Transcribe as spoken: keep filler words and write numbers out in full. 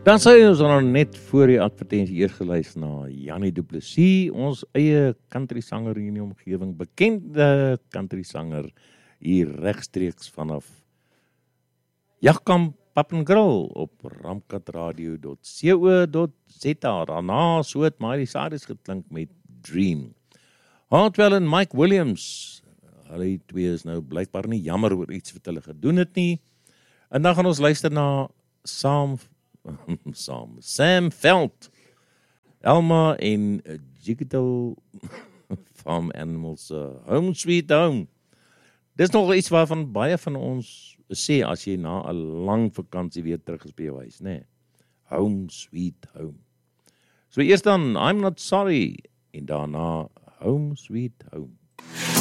Dan sê ons dan net voor die advertensie eers geluister na Jannie Du Plessis, ons eie country sanger in die omgewing, bekende country sanger hier regstreeks vanaf Jagkamp Pub and Grill op ramkatradio dot co dot za. Daarna so het Miley Cyrus geklink met Dream. Hartwell en Mike Williams, hulle twee is nou blykbaar nie jammer oor iets wat hulle gedoen het nie. En dan gaan ons luister na Sam Sam, Sam Veld, Elma en Digital Farm Animals uh, Home Sweet Home. Dis nog iets waarvan baie van ons sê as jy na 'n lang vakansie weer terug is by jou huis, né? Home Sweet Home. So eers dan I'm Not Sorry en daarna Home Sweet Home.